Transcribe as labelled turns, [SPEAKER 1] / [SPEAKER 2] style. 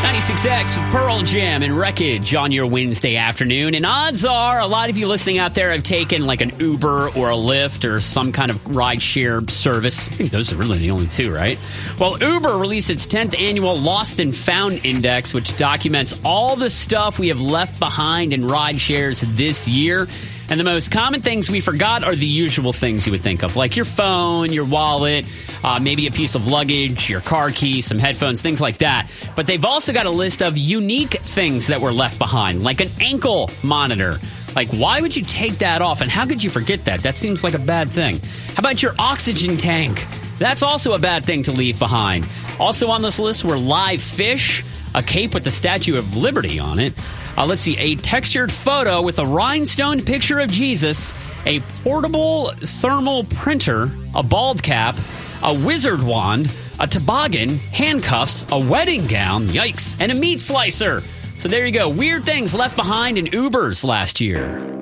[SPEAKER 1] 96X with Pearl Jam and Wreckage on your Wednesday afternoon. And odds are a lot of you listening out there have taken like an Uber or a Lyft or some kind of rideshare service. I think those are really the only two, right? Well, Uber released its 10th annual Lost and Found Index, which documents all the stuff we have left behind in rideshares this year. And the most common things we forgot are the usual things you would think of, like your phone, your wallet, maybe a piece of luggage, your car keys, some headphones, things like that. But they've also got a list of unique things that were left behind, like an ankle monitor. Like, why would you take that off? And how could you forget that? That seems like a bad thing. How about your oxygen tank? That's also a bad thing to leave behind. Also on this list were live fish, a cape with the Statue of Liberty on it. Let's see, a textured photo with a rhinestone picture of Jesus, a portable thermal printer, a bald cap, a wizard wand, a toboggan, handcuffs, a wedding gown, yikes, and a meat slicer. So there you go. Weird things left behind in Ubers last year.